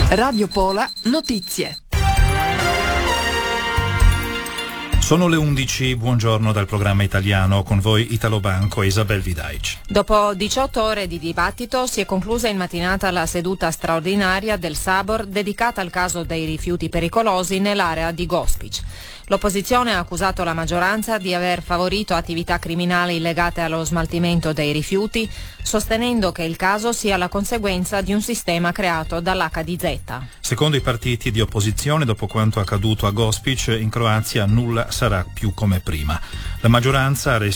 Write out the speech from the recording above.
Radio Pola Notizie. Sono le 11, buongiorno dal programma italiano, con voi Italo Banco e Isabel Vidaic. Dopo 18 ore di dibattito si è conclusa in mattinata la seduta straordinaria del Sabor dedicata al caso dei rifiuti pericolosi nell'area di Gospić. L'opposizione ha accusato la maggioranza di aver favorito attività criminali legate allo smaltimento dei rifiuti, sostenendo che il caso sia la conseguenza di un sistema creato dall'HDZ. Secondo i partiti di opposizione, dopo quanto accaduto a Gospić, in Croazia nulla sarà più come prima. La maggioranza ha